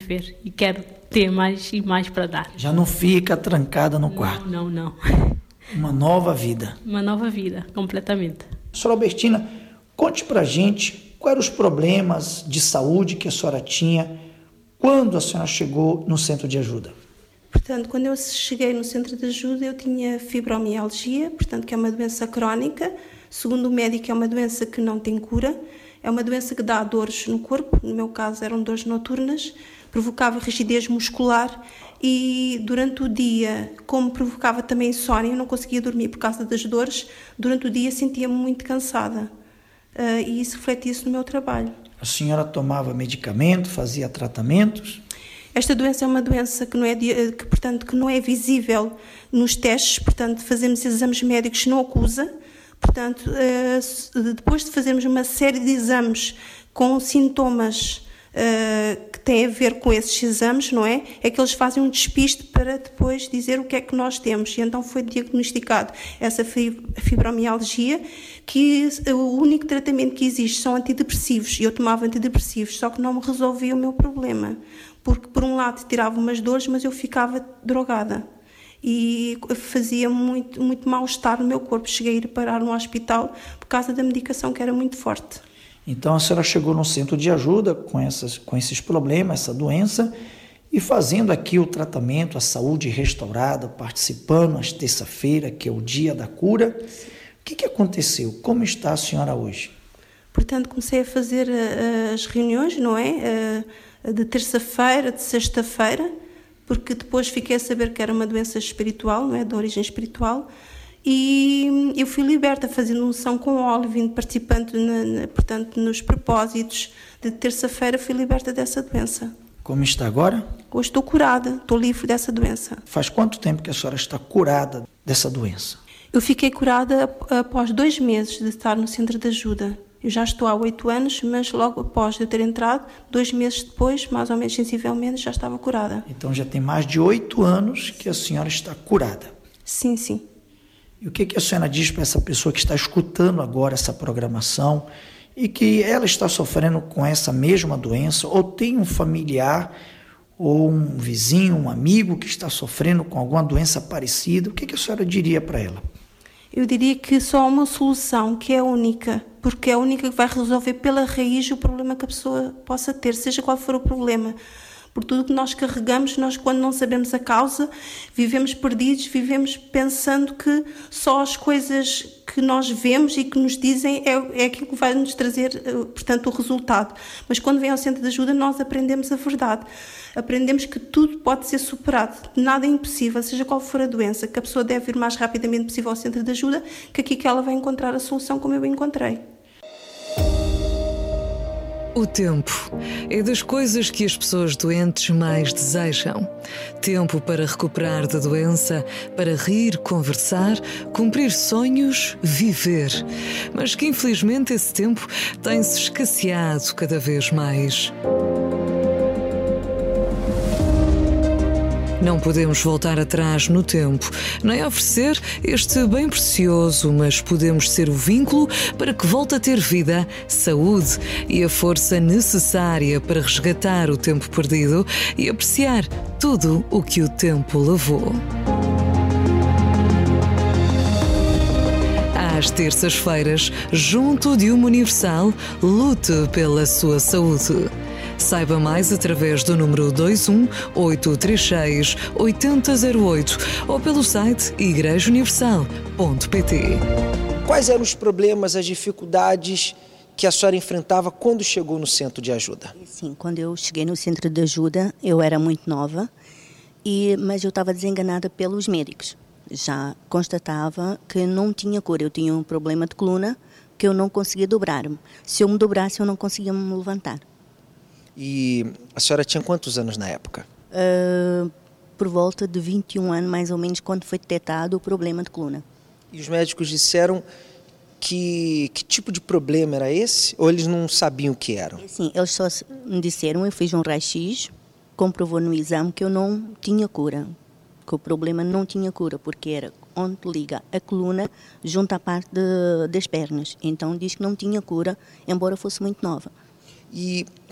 viver e quero ter mais e mais para dar. Já não fica trancada no quarto. Não. Uma nova vida. Uma nova vida, completamente. Senhora Albertina, conte pra gente quais eram os problemas de saúde que a senhora tinha quando a senhora chegou no centro de ajuda. Portanto, quando eu cheguei no centro de ajuda, eu tinha fibromialgia, portanto, que é uma doença crónica. Segundo o médico, é uma doença que não tem cura. É uma doença que dá dores no corpo. No meu caso, eram dores noturnas. Provocava rigidez muscular e durante o dia, como provocava também insónia, eu não conseguia dormir por causa das dores. Durante o dia sentia-me muito cansada e isso refletia-se no meu trabalho. A senhora tomava medicamento, fazia tratamentos? Esta doença é uma doença que não é visível nos testes, portanto fazemos exames médicos, não acusa. Portanto, depois de fazermos uma série de exames com sintomas que têm a ver com esses exames, não é? É que eles fazem um despiste para depois dizer o que é que nós temos. E então foi diagnosticado essa fibromialgia, que o único tratamento que existe são antidepressivos. Eu tomava antidepressivos, só que não me resolvia o meu problema. Porque, por um lado, tirava umas dores, mas eu ficava drogada. E fazia muito mal-estar no meu corpo. Cheguei a ir parar no hospital por causa da medicação, que era muito forte. Então a senhora chegou no centro de ajuda com esses problemas, essa doença, e fazendo aqui o tratamento, a saúde restaurada, participando às terça-feira, que é o dia da cura. O que aconteceu? Como está a senhora hoje? Portanto, comecei a fazer as reuniões, não é? De terça-feira, de sexta-feira, porque depois fiquei a saber que era uma doença espiritual, não é? De origem espiritual. E eu fui liberta, fazendo unção com óleo, vindo participando, portanto, nos propósitos de terça-feira, fui liberta dessa doença. Como está agora? Hoje estou curada, estou livre dessa doença. Faz quanto tempo que a senhora está curada dessa doença? Eu fiquei curada após 2 meses de estar no centro de ajuda. Eu já estou há 8 anos, mas logo após eu ter entrado, 2 meses depois, mais ou menos sensivelmente, já estava curada. Então já tem mais de 8 anos que a senhora está curada? Sim. E o que a senhora diz para essa pessoa que está escutando agora essa programação e que ela está sofrendo com essa mesma doença, ou tem um familiar, ou um vizinho, um amigo que está sofrendo com alguma doença parecida? O que a senhora diria para ela? Eu diria que só há uma solução, que é a única, porque é a única que vai resolver pela raiz o problema que a pessoa possa ter, seja qual for o problema. Por tudo que nós carregamos, nós quando não sabemos a causa, vivemos perdidos, vivemos pensando que só as coisas que nós vemos e que nos dizem é aquilo que vai nos trazer, portanto, o resultado. Mas quando vem ao centro de ajuda, nós aprendemos a verdade. Aprendemos que tudo pode ser superado, nada é impossível, seja qual for a doença, que a pessoa deve ir o mais rapidamente possível ao centro de ajuda, que aqui que ela vai encontrar a solução como eu encontrei. O tempo é das coisas que as pessoas doentes mais desejam. Tempo para recuperar da doença, para rir, conversar, cumprir sonhos, viver. Mas que infelizmente esse tempo tem-se escasseado cada vez mais. Não podemos voltar atrás no tempo, nem oferecer este bem precioso, mas podemos ser o vínculo para que volte a ter vida, saúde e a força necessária para resgatar o tempo perdido e apreciar tudo o que o tempo levou. Às terças-feiras, junto de uma Universal, lute pela sua saúde. Saiba mais através do número 21-836-8008 ou pelo site igrejauniversal.pt. Quais eram os problemas, as dificuldades que a senhora enfrentava quando chegou no centro de ajuda? Sim, quando eu cheguei no centro de ajuda, eu era muito nova, mas eu estava desenganada pelos médicos. Já constatava que não tinha cura. Eu tinha um problema de coluna que eu não conseguia dobrar-me. Se eu me dobrasse, eu não conseguia me levantar. E a senhora tinha quantos anos na época? Por volta de 21 anos, mais ou menos, quando foi detectado o problema de coluna. E os médicos disseram que tipo de problema era esse? Ou eles não sabiam o que era? Sim, eles só me disseram, eu fiz um raio-x, comprovou no exame que eu não tinha cura. Que o problema não tinha cura, porque era onde liga a coluna junto à parte das pernas. Então diz que não tinha cura, embora fosse muito nova. E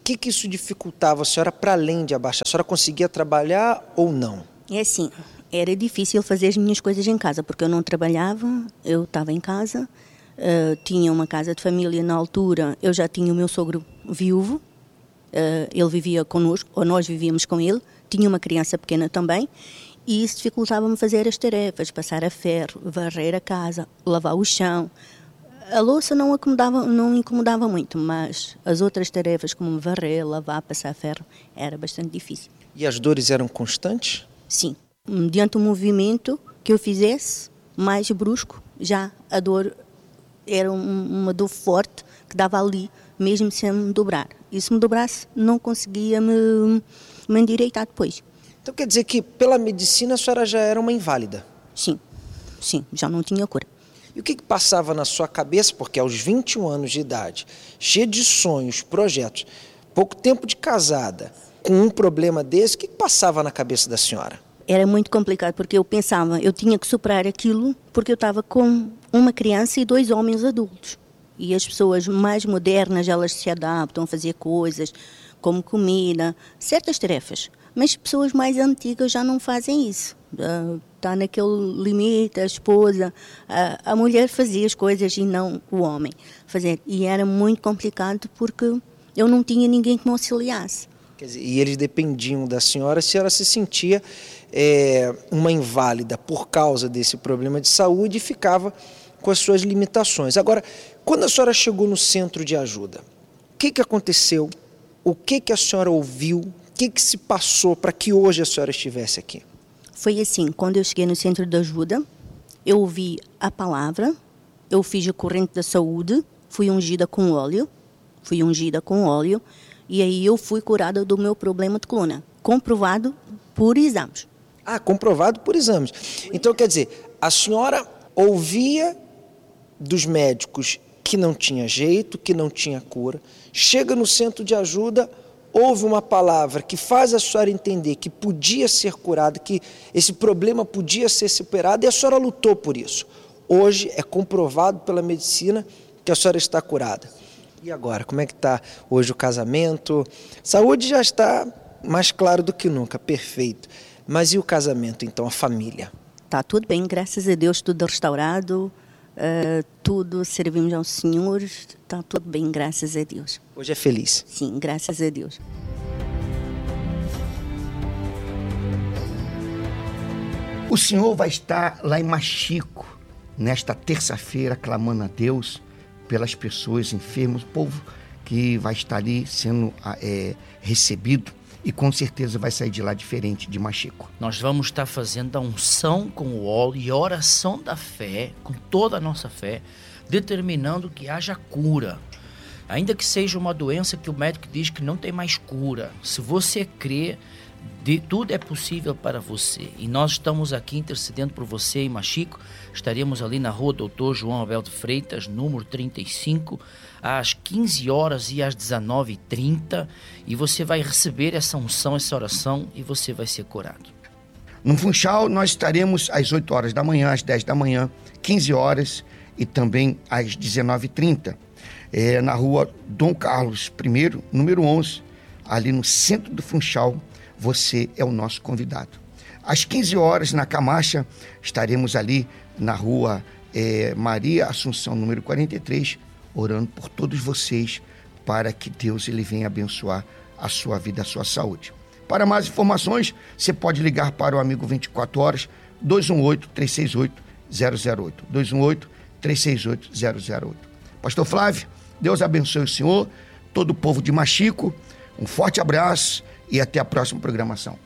que isso dificultava a senhora para além de abaixar? A senhora conseguia trabalhar ou não? É assim, era difícil fazer as minhas coisas em casa, porque eu não trabalhava, eu estava em casa, tinha uma casa de família na altura, eu já tinha o meu sogro viúvo, ele vivia connosco, ou nós vivíamos com ele, tinha uma criança pequena também, e isso dificultava-me fazer as tarefas, passar a ferro, varrer a casa, lavar o chão. A louça não incomodava muito, mas as outras tarefas, como varrer, lavar, passar a ferro, era bastante difícil. E as dores eram constantes? Sim. Mediante o movimento que eu fizesse, mais brusco, já a dor era uma dor forte que dava ali, mesmo sem me dobrar. E se me dobrasse, não conseguia me endireitar depois. Então quer dizer que pela medicina a senhora já era uma inválida? Sim, já não tinha cura. E o que passava na sua cabeça, porque aos 21 anos de idade, cheia de sonhos, projetos, pouco tempo de casada, com um problema desse, o que passava na cabeça da senhora? Era muito complicado, porque eu pensava, eu tinha que superar aquilo, porque eu estava com uma criança e 2 homens adultos. E as pessoas mais modernas, elas se adaptam a fazer coisas, como comida, certas tarefas. Mas pessoas mais antigas já não fazem isso. Está naquele limite, a esposa, a mulher fazia as coisas e não o homem. E era muito complicado porque eu não tinha ninguém que me auxiliasse. Quer dizer, e eles dependiam da senhora se ela se sentia uma inválida por causa desse problema de saúde e ficava com as suas limitações. Agora, quando a senhora chegou no centro de ajuda, o que aconteceu? O que a senhora ouviu? O que se passou para que hoje a senhora estivesse aqui? Foi assim, quando eu cheguei no centro de ajuda, eu ouvi a palavra, eu fiz a corrente da saúde, fui ungida com óleo, e aí eu fui curada do meu problema de coluna, comprovado por exames. Comprovado por exames. Então, quer dizer, a senhora ouvia dos médicos que não tinha jeito, que não tinha cura, chega no centro de ajuda, ouve uma palavra que faz a senhora entender que podia ser curada, que esse problema podia ser superado, e a senhora lutou por isso. Hoje é comprovado pela medicina que a senhora está curada. E agora, como é que está hoje o casamento? Saúde já está mais claro do que nunca, perfeito. Mas e o casamento, então, a família? Está tudo bem, graças a Deus, tudo restaurado, tudo servimos ao Senhor, está tudo bem, graças a Deus. Hoje é feliz? Sim, graças a Deus. O Senhor vai estar lá em Machico, nesta terça-feira, clamando a Deus pelas pessoas enfermas, o povo que vai estar ali sendo recebido e com certeza vai sair de lá diferente de Machico. Nós vamos estar fazendo a unção com o óleo e a oração da fé, com toda a nossa fé, determinando que haja cura. Ainda que seja uma doença que o médico diz que não tem mais cura, se você crê, tudo é possível para você. E nós estamos aqui intercedendo por você em Machico. Estaremos ali na rua Dr. João Abel de Freitas, número 35, às 15 horas e às 19h30. E você vai receber essa unção, essa oração, e você vai ser curado. No Funchal nós estaremos às 8 horas da manhã, às 10 da manhã, 15 horas e também às 19h30. Na rua Dom Carlos I, número 11, ali no centro do Funchal. Você é o nosso convidado. Às 15 horas, na Camacha, estaremos ali na rua Maria Assunção, número 43, orando por todos vocês, para que Deus ele venha abençoar a sua vida, a sua saúde. Para mais informações, você pode ligar para o Amigo 24 Horas, 218-368-008. 218-368-008. Pastor Flávio, Deus abençoe o senhor, todo o povo de Machico, um forte abraço e até a próxima programação.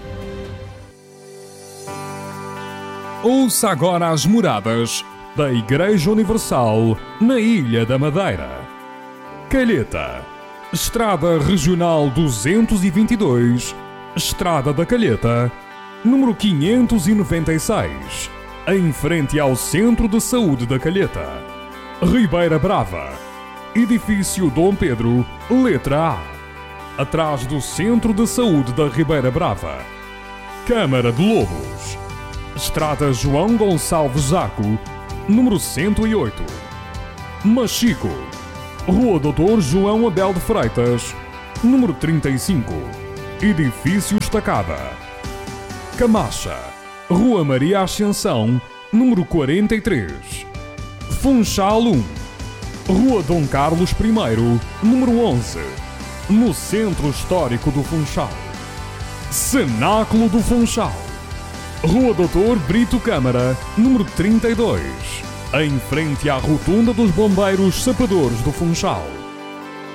Ouça agora as moradas da Igreja Universal na Ilha da Madeira. Calheta, Estrada Regional 222, Estrada da Calheta, número 596, em frente ao Centro de Saúde da Calheta. Ribeira Brava, Edifício Dom Pedro, letra A, atrás do Centro de Saúde da Ribeira Brava. Câmara de Lobos, Estrada João Gonçalves Zaco, número 108. Machico, Rua Dr. João Abel de Freitas, número 35, Edifício Estacada. Camacha, Rua Maria Ascensão, número 43. Funchal 1, Rua Dom Carlos I, número 11, no Centro Histórico do Funchal. Cenáculo do Funchal, Rua Doutor Brito Câmara, número 32, em frente à Rotunda dos Bombeiros Sapadores do Funchal.